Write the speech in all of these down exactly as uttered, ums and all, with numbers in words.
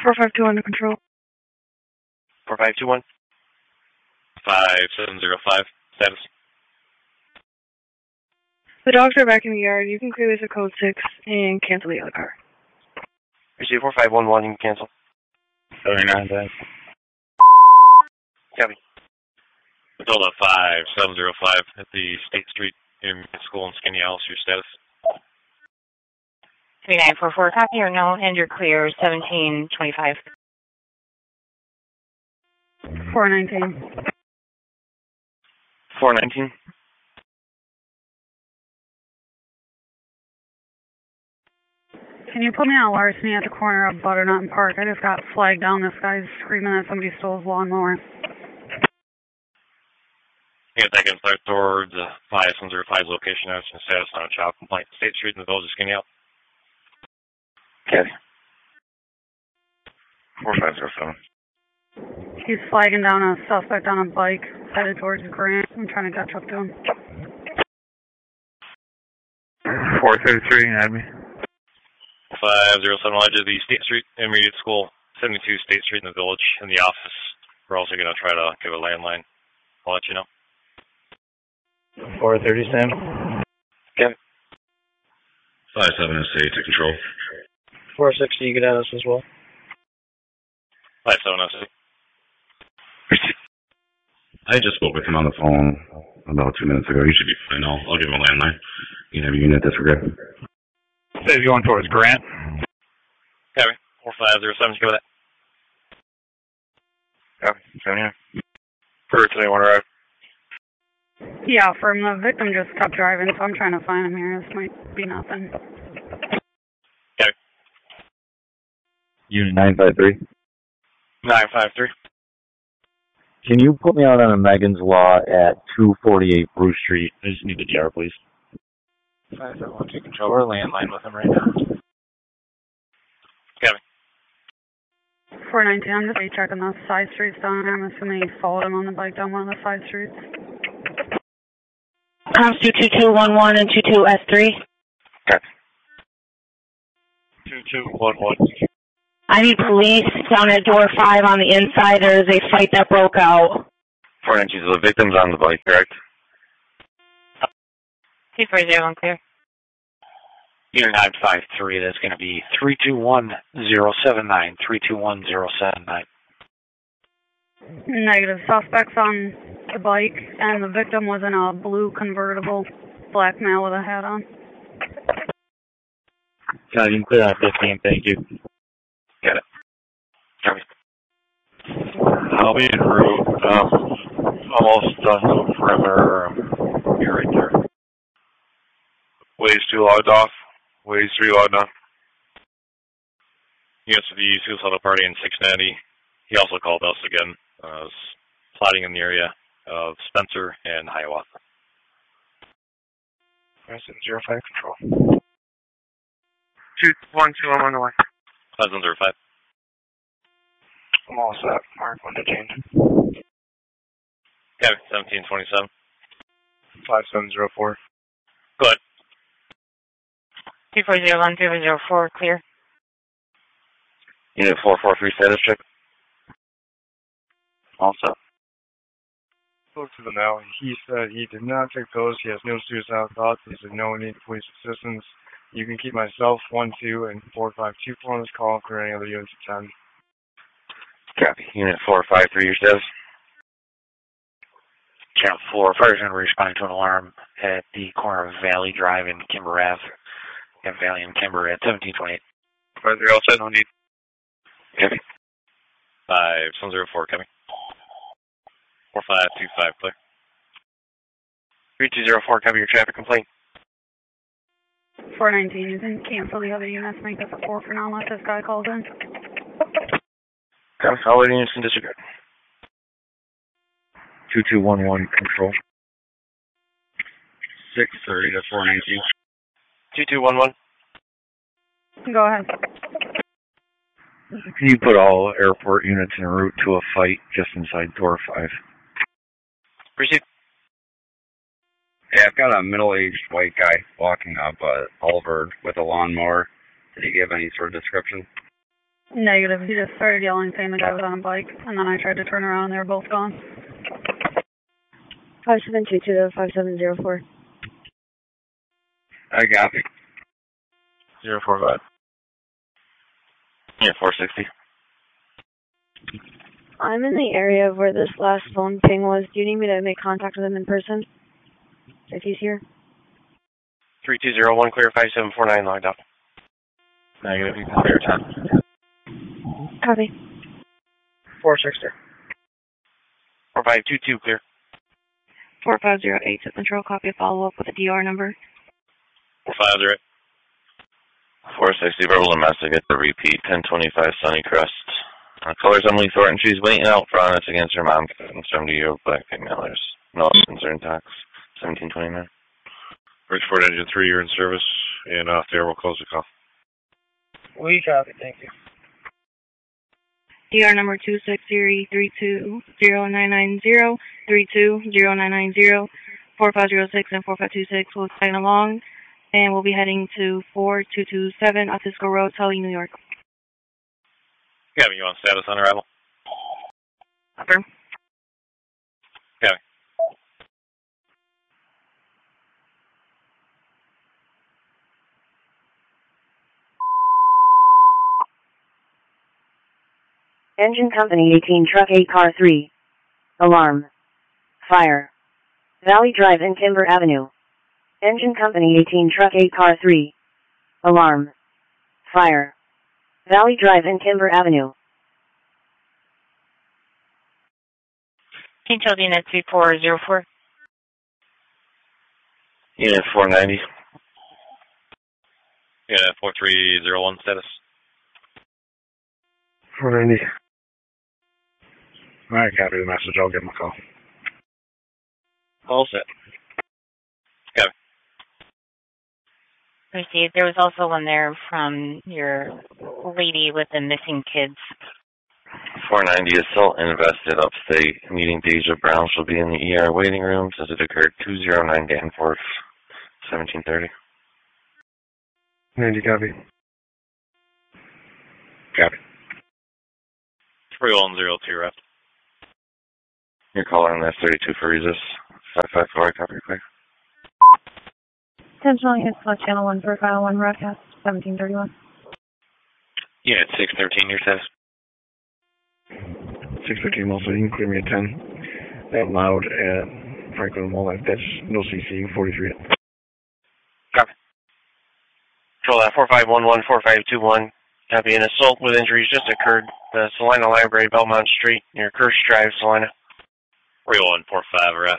four five two under control. four five two one. five seven zero five, status. The dogs are back in the yard. You can clear this at code six and cancel the other car. Receive four five one one, you can cancel. seventy-nine, thanks. Copy. Matilda five seven zero five at the State Street Intermediate School in Skaneateles, your status. three nine four four, copy or no, and you're clear, seventeen twenty-five. four nineteen. four nineteen. Can you put me on larceny at the corner of Butternut and Park? I just got flagged down. This guy's screaming that somebody stole his lawnmower. You can take start towards uh, five seven zero five's location. That's your status on a child complaint. State Street in the village of Skaneateles. Copy. four five zero seven. He's flagging down a suspect on a bike headed towards Grant. I'm trying to catch up to him. four thirty-three, add me. five zero seven Ledge of the State Street Intermediate School, seventy-two State Street in the village, in the office. We're also going to try to give a landline. I'll let you know. four thirty, Sam. Okay. five seven S eight to control. four sixty, you get at us as well. five seven S eight. I just spoke with him on the phone about two minutes ago. He should be fine. I'll, I'll give him a landline. You can have a unit disregard. Say if you're going towards Grant. Copy. four five zero seven, go with that. Copy. seventy-nine. For today, one arrive. Yeah, from the victim just stopped driving, so I'm trying to find him here. This might be nothing. Copy. Unit nine five three. nine five three. Can you put me out on a Megan's Law at two forty-eight Bruce Street? I just need the D R, please. five seven one, take control. We're landline with him right now. Copy. four nineteen, I'm just checking those side streets down there. I'm assuming he followed him on the bike down one of the side streets. Comms two two two one one and two two S three. Copy. two two one one. I need police down at door five on the inside. There is a fight that broke out. four nineteen, so the victim's on the bike, correct? two four zero one, clear. Unit nine five three, that's going to be three two one zero seven nine, three two one zero seven nine. Negative. Suspects on the bike, and the victim was in a blue convertible, black male with a hat on. Got it. You can clear on fifteen. Thank you. Got it. Copy. I'll be en route. Um, almost done the perimeter. Um, you're right there. Ways two logged off. Ways three logged on. Units of the suicidal party in six ninety. He also called us again. Uh, was plotting in the area of Spencer and Hiawatha. zero five control. Two one two, I'm on the way. five seven zero five. I'm all set. Mark, when to change. Copy. seventeen twenty-seven. five seven zero four. Go ahead. two four zero one zero zero four, clear. Unit four four three, status check. All set. Spoke to them now. He said he did not take those. He has no suicidal thoughts. He said no need police assistance. You can keep myself, one two, and four five two four on this call for any other units at ten. Copy. Unit four five three, your status. Channel four, fire center responding to an alarm at the corner of Valley Drive and Kimber Ave. And Valley and Kimber at seventeen twenty-eight. Five three, all set, no need. Copy. five seven zero four, coming. four five two five, clear. three two zero four, cover your traffic complaint. four nineteen, you can cancel the other units, make this a four for now unless this guy calls in. Copy. All other units in disregard. two two one one, control. six thirty to four nineteen. two two one one. Go ahead. Can you put all airport units en route to a fight just inside door five? Proceed. Yeah, I've got a middle-aged white guy walking up uh, Oliver with a lawnmower. Did he give any sort of description? Negative. He just started yelling, saying the guy was on a bike, and then I tried to turn around and they were both gone. five seven two two five seven zero four. I got it. Zero four five. Yeah, four sixty. I'm in the area of where this last phone ping was. Do you need me to make contact with him in person? If he's here? three two zero one clear, five seven four nine logged up. Negative, you can clear ten. Copy. four sixty. four five two two clear. four five zero eight to control, copy a follow-up with a D R number. four five zero eight. four sixty verbal investigate the repeat, ten twenty-five Sunnycrest. Uh, colors Emily Thornton, she's waiting out front. It's against her mom, seventy-year-old black females. No concern tax, seventeen twenty-nine. Bridgeport Engine three, you're in service, and off there, we'll close the call. We copy, thank you. D R number two six zero three two zero nine nine zero, three two zero nine nine zero, four five zero six and four five two six will sign along, and we'll be heading to four two two seven Otisco Road, Tully, New York. Gavin, you on status on arrival? Upper. Gavin. Engine Company eighteen Truck eight Car three. Alarm. Fire. Valley Drive and Kimber Avenue. Engine Company eighteen Truck eight Car three. Alarm. Fire. Valley Drive and Kimber Avenue. Can you tell the unit three four zero four? Unit four ninety. Yeah, four three zero one status. four ninety. All right, copy the message. I'll give him a call. All set. Gavin. Received. There was also one there from your lady with the missing kids. four ninety assault invested upstate. Meeting Deja Brown shall be in the E R waiting room since it occurred two oh nine Danforth, seventeen thirty. ninety, copy. Copy. three one zero two, rep. Your caller on that thirty-two for resist. five five four, copy, clear. Attention, hit select channel one for file one broadcast, seventeen thirty-one. Yeah, it's six thirteen, your status. six thirteen also, you can clear me at ten. That loud at Franklin Walnut. That's no C C, forty-three. Copy. Control that four five one one four five two one. Copy. An assault with injuries just occurred. The Salina Library, Belmont Street, near Kirsch Drive, Salina. three one four five, rep.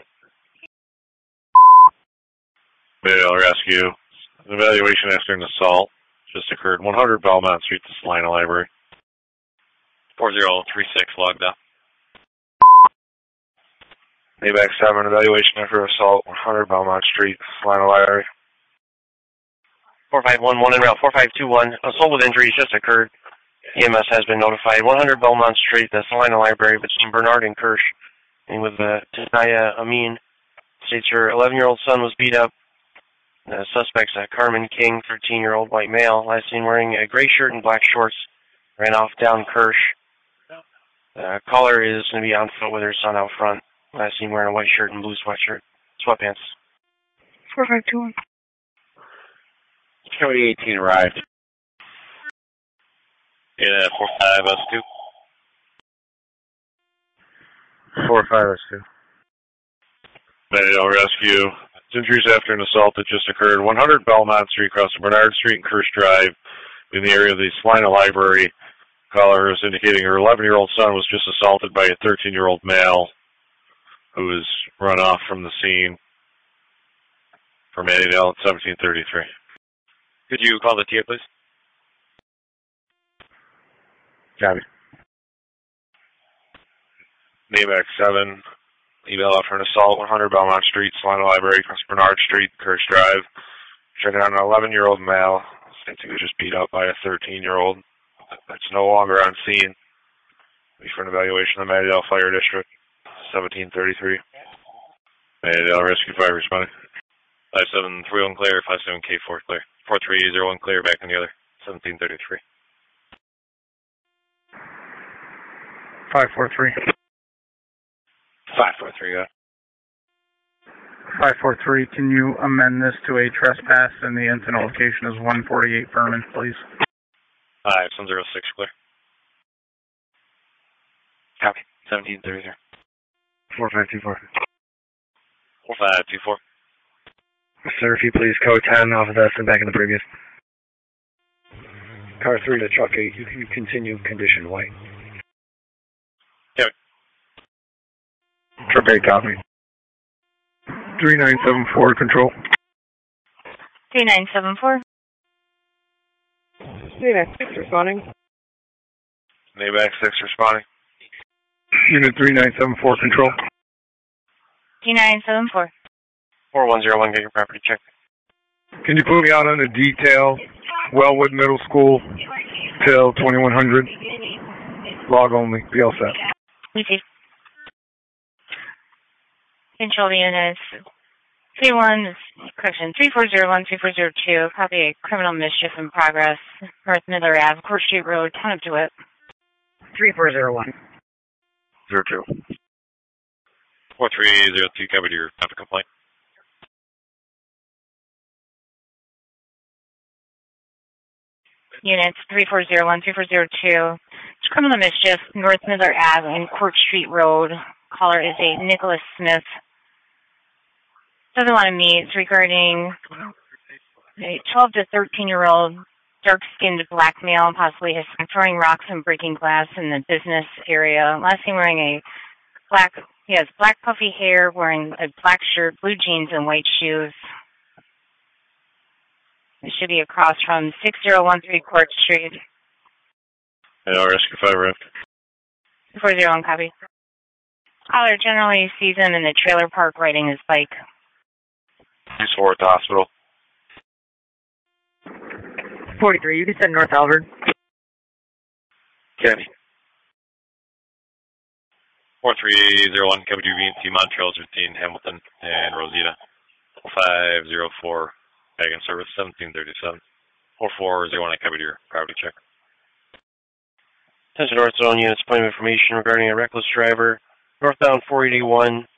Male rescue. An evaluation after an assault just occurred. one hundred Belmont Street, the Salina Library. four zero three six logged up. Maybach seven, evaluation after assault, one hundred Belmont Street, Salina Library. four five one one en route, four five two one. Assault with injuries just occurred. E M S has been notified. one hundred Belmont Street, the Salina Library, between Bernard and Kirsch. And with uh, Tanaya Amin, states her eleven-year-old son was beat up. The suspect's uh, Carmen King, thirteen-year-old white male, last seen wearing a gray shirt and black shorts, ran off down Kirsch. The caller is going to be on foot with her son out front, last seen wearing a white shirt and blue sweatshirt, sweatpants. four five two one. Cody eighteen arrived. Yeah, four five S two. four five S two. Manual rescue. Injuries after an assault that just occurred. one hundred Belmont Street, across Bernard Street and Kirsch Drive, in the area of the Salina Library. Caller is indicating her eleven-year-old son was just assaulted by a thirteen-year-old male who was run off from the scene from Annandale at seventeen thirty-three. Could you call the T A, please? Copy. Maybach seven, eval after an assault, one hundred Belmont Street, Salina Library, across Bernard Street, Kirsch Drive. Checking on an eleven-year-old male. States he was just beat up by a thirteen-year-old. That's no longer on scene. Be for an evaluation of the Maydale Fire District, seventeen thirty-three. Maydale Rescue Fire responding. five seven three one clear, five seven K four clear. four three zero one clear, back on the other, seventeen thirty-three. five four three. five four three, go. five four three, can you amend this to a trespass and the incident location is one forty-eight Furman, please? Five seven zero six, clear. Copy. seventeen thirty. four five two four. four five two four. Sir, if you please, code ten off of this and back in the previous. Car three to truck eight, you can continue condition white. Yep. Truck eight, copy. three nine seven four, control. three nine seven four. Navac six responding. Navac six responding. Unit three nine seven four, control. three nine seven four. four one zero one, get your property check. Can you put me out on a detail, Wellwood Middle School, till twenty-one hundred? Log only, be all set. We see. Control units. three one, correction, three four zero one, three four zero two, copy a criminal mischief in progress, North Miller Avenue, Court Street Road, Town of DeWitt. three four zero one. Zero two. four three zero two, covered your traffic complaint. Units three four zero one, three four zero two. It's criminal mischief, North Miller Avenue and Court Street Road. Caller is a Nicholas Smith. Doesn't want to meet. It's regarding a twelve to thirteen year old dark-skinned black male, possibly Hispanic, throwing rocks and breaking glass in the business area. Last seen wearing a black, he has black puffy hair, wearing a black shirt, blue jeans, and white shoes. It should be across from six zero one three Court Street. And I'll rescue five ref. four zero one, copy. Caller generally sees him in the trailer park riding his bike. He's forward to hospital. forty-three, you can send North Albert. Kenny. four three zero one, cover two V and T Montreal, routine Hamilton and Rosita. five zero four, back in service, seventeen thirty-seven. four four zero one, I covered your property check. Attention North Zone units, point of information regarding a reckless driver. Northbound four eighty-one,